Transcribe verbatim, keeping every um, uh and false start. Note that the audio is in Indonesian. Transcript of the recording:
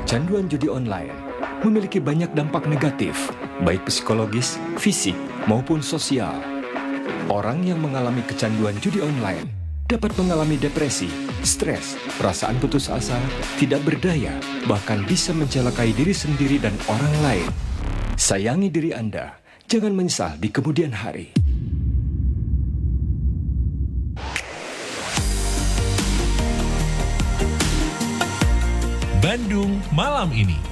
Kecanduan judi online memiliki banyak dampak negatif, baik psikologis, fisik, maupun sosial. Orang yang mengalami kecanduan judi online dapat mengalami depresi, stres, perasaan putus asa, tidak berdaya, bahkan bisa mencelakai diri sendiri dan orang lain. Sayangi diri Anda, jangan menyesal di kemudian hari. Bandung Malam Ini.